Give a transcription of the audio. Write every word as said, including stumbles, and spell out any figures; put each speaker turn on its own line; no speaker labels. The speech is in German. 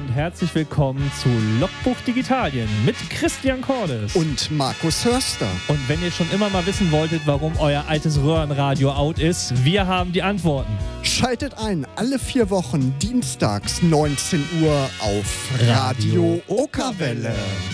und herzlich willkommen zu Logbuch Digitalien mit Christian Cordes
und Markus Hörster.
Und wenn ihr schon immer mal wissen wolltet, warum euer altes Röhrenradio out ist, wir haben die Antworten.
Schaltet ein, alle vier Wochen dienstags neunzehn Uhr auf Radio Okerwelle.